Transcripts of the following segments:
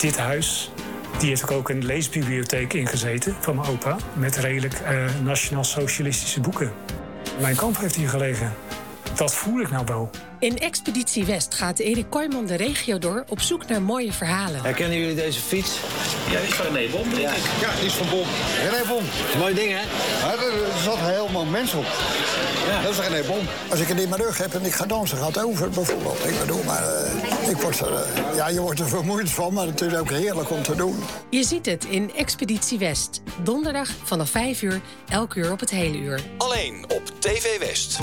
Dit huis, die heeft ook een leesbibliotheek ingezeten van mijn opa. Met redelijk nationaal-socialistische boeken. Mijn kamp heeft hier gelegen. Dat voel ik nou wel. In Expeditie West gaat Erik Kooijman de regio door op zoek naar mooie verhalen. Herkennen jullie deze fiets? Ja, die is van René Bom, denk ik. Ja, die is van Bom. René Bom. Mooi ding, hè? Ja, er zat helemaal mensen op. Ja. Dat is René Bom. Als ik het in mijn rug heb en ik ga dansen, gaat het over, bijvoorbeeld. Ik bedoel, maar ik word je wordt er vermoeid van, maar het is ook heerlijk om te doen. Je ziet het in Expeditie West. Donderdag vanaf 5 uur, elk uur op het hele uur. Alleen op TV West.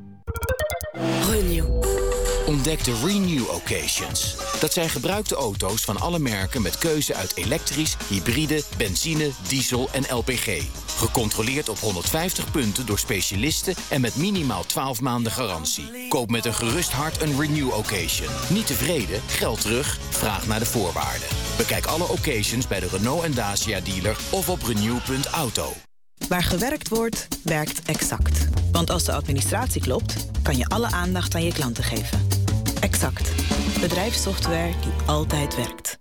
Renew. Ontdek de Renew Occasions. Dat zijn gebruikte auto's van alle merken met keuze uit elektrisch, hybride, benzine, diesel en LPG. Gecontroleerd op 150 punten door specialisten en met minimaal 12 maanden garantie. Koop met een gerust hart een Renew Occasion. Niet tevreden? Geld terug? Vraag naar de voorwaarden. Bekijk alle occasions bij de Renault en Dacia dealer of op renew.auto. Waar gewerkt wordt, werkt Exact. Want als de administratie klopt, kan je alle aandacht aan je klanten geven. Exact. Bedrijfssoftware die altijd werkt.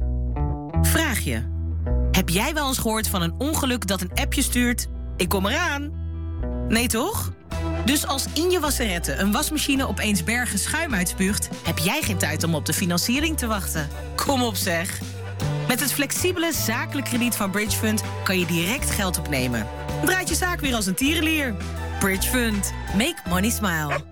Vraag je. Heb jij wel eens gehoord van een ongeluk dat een appje stuurt? Ik kom eraan. Nee toch? Dus als in je wasserette een wasmachine opeens bergen schuim uitspuugt, heb jij geen tijd om op de financiering te wachten. Kom op zeg. Met het flexibele zakelijk krediet van Bridgefund kan je direct geld opnemen. Draait je zaak weer als een tierenlier. Bridgefund. Make money smile.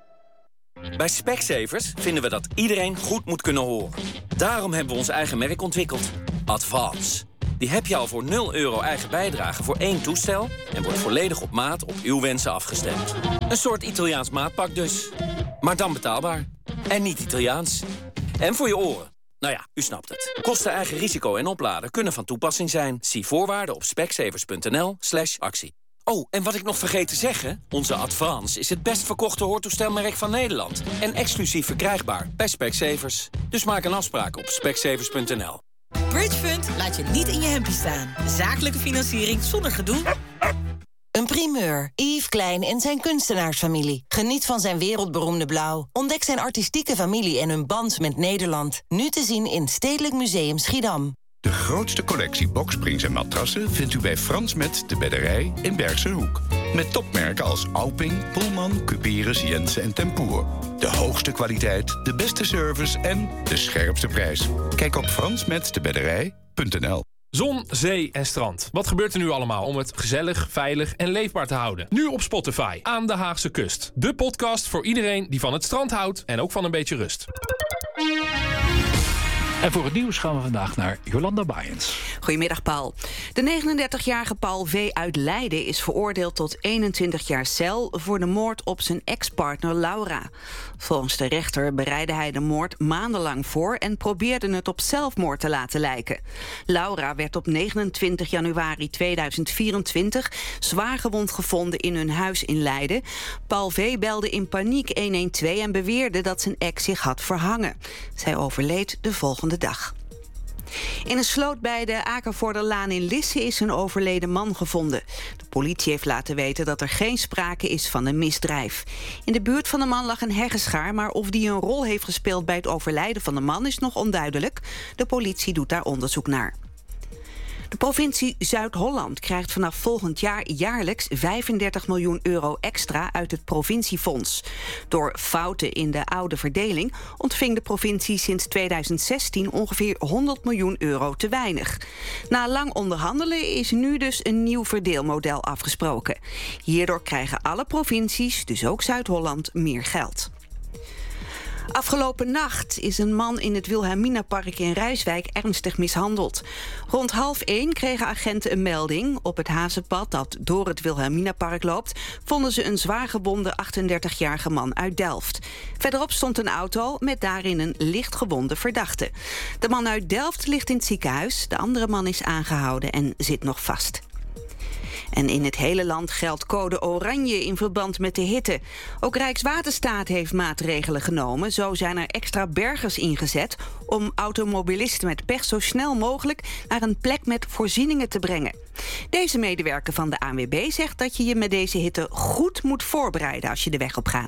Bij Specsavers vinden we dat iedereen goed moet kunnen horen. Daarom hebben we ons eigen merk ontwikkeld. Advance. Die heb je al voor €0 eigen bijdrage voor 1 toestel en wordt volledig op maat op uw wensen afgestemd. Een soort Italiaans maatpak dus. Maar dan betaalbaar. En niet Italiaans. En voor je oren. Nou ja, u snapt het. Kosten, eigen risico en opladen kunnen van toepassing zijn. Zie voorwaarden op specsavers.nl/actie. Oh, en wat ik nog vergeet te zeggen, onze Advance is het best verkochte hoortoestelmerk van Nederland. En exclusief verkrijgbaar bij Specsavers. Dus maak een afspraak op specsavers.nl. Bridgefund laat je niet in je hempje staan. Zakelijke financiering zonder gedoe. Een primeur. Yves Klein en zijn kunstenaarsfamilie. Geniet van zijn wereldberoemde blauw. Ontdek zijn artistieke familie en hun band met Nederland. Nu te zien in Stedelijk Museum Schiedam. De grootste collectie boksprings en matrassen vindt u bij Frans Met de Bedderij in Bergse Hoek. Met topmerken als Auping, Pullman, Cuperus, Jensen en Tempoer. De hoogste kwaliteit, de beste service en de scherpste prijs. Kijk op fransmetdebedderij.nl. Zon, zee en strand. Wat gebeurt er nu allemaal om het gezellig, veilig en leefbaar te houden? Nu op Spotify, aan de Haagse kust. De podcast voor iedereen die van het strand houdt en ook van een beetje rust. En voor het nieuws gaan we vandaag naar Jolanda Baaiens. Goedemiddag, Paul. De 39-jarige Paul V. uit Leiden is veroordeeld tot 21 jaar cel voor de moord op zijn ex-partner Laura. Volgens de rechter bereidde hij de moord maandenlang voor en probeerde het op zelfmoord te laten lijken. Laura werd op 29 januari 2024 zwaargewond gevonden in hun huis in Leiden. Paul V. belde in paniek 112 en beweerde dat zijn ex zich had verhangen. Zij overleed de volgende dag. In een sloot bij de Akervoorderlaan in Lisse is een overleden man gevonden. De politie heeft laten weten dat er geen sprake is van een misdrijf. In de buurt van de man lag een heggenschaar, maar of die een rol heeft gespeeld bij het overlijden van de man is nog onduidelijk. De politie doet daar onderzoek naar. De provincie Zuid-Holland krijgt vanaf volgend jaar jaarlijks 35 miljoen euro extra uit het provinciefonds. Door fouten in de oude verdeling ontving de provincie sinds 2016 ongeveer 100 miljoen euro te weinig. Na lang onderhandelen is nu dus een nieuw verdeelmodel afgesproken. Hierdoor krijgen alle provincies, dus ook Zuid-Holland, meer geld. Afgelopen nacht is een man in het Wilhelminapark in Rijswijk ernstig mishandeld. Rond 12:30 kregen agenten een melding. Op het Hazenpad dat door het Wilhelminapark loopt vonden ze een zwaargewonde 38-jarige man uit Delft. Verderop stond een auto met daarin een lichtgewonde verdachte. De man uit Delft ligt in het ziekenhuis. De andere man is aangehouden en zit nog vast. En in het hele land geldt code oranje in verband met de hitte. Ook Rijkswaterstaat heeft maatregelen genomen. Zo zijn er extra bergers ingezet om automobilisten met pech zo snel mogelijk naar een plek met voorzieningen te brengen. Deze medewerker van de ANWB zegt dat je je met deze hitte goed moet voorbereiden als je de weg op gaat.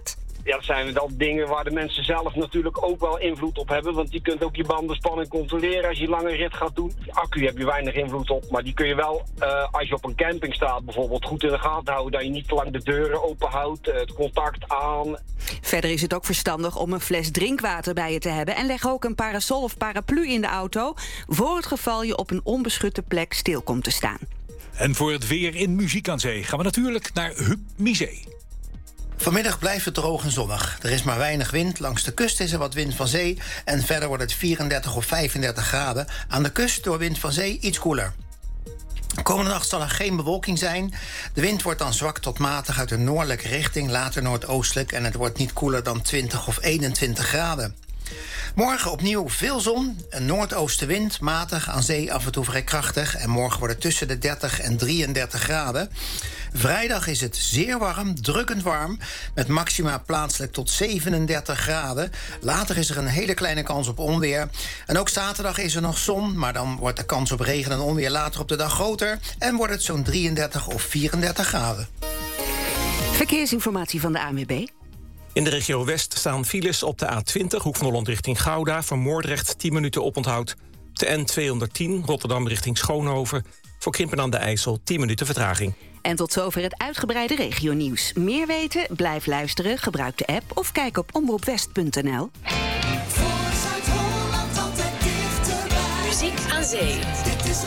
Ja, dat zijn wel dingen waar de mensen zelf natuurlijk ook wel invloed op hebben. Want je kunt ook je bandenspanning controleren als je lange rit gaat doen. Je accu heb je weinig invloed op, maar die kun je wel, als je op een camping staat bijvoorbeeld, goed in de gaten houden. Dat je niet te lang de deuren open houdt, het contact aan. Verder is het ook verstandig om een fles drinkwater bij je te hebben. En leg ook een parasol of paraplu in de auto, voor het geval je op een onbeschutte plek stil komt te staan. En voor het weer in Muziek aan Zee gaan we natuurlijk naar Huub Misé. Vanmiddag blijft het droog en zonnig. Er is maar weinig wind. Langs de kust is er wat wind van zee. En verder wordt het 34 of 35 graden. Aan de kust door wind van zee iets koeler. Komende nacht zal er geen bewolking zijn. De wind wordt dan zwak tot matig uit de noordelijke richting, later noordoostelijk. En het wordt niet koeler dan 20 of 21 graden. Morgen opnieuw veel zon, een noordoostenwind, matig, aan zee af en toe vrij krachtig. En morgen wordt het tussen de 30 en 33 graden. Vrijdag is het zeer warm, drukkend warm, met maxima plaatselijk tot 37 graden. Later is er een hele kleine kans op onweer. En ook zaterdag is er nog zon, maar dan wordt de kans op regen en onweer later op de dag groter. En wordt het zo'n 33 of 34 graden. Verkeersinformatie van de ANWB. In de regio West staan files op de A20, Hoek van Holland richting Gouda, voor Moordrecht 10 minuten oponthoud. De N210, Rotterdam richting Schoonhoven, voor Krimpen aan de IJssel 10 minuten vertraging. En tot zover het uitgebreide regionieuws. Meer weten? Blijf luisteren, gebruik de app of kijk op omroepwest.nl. Muziek aan Zee.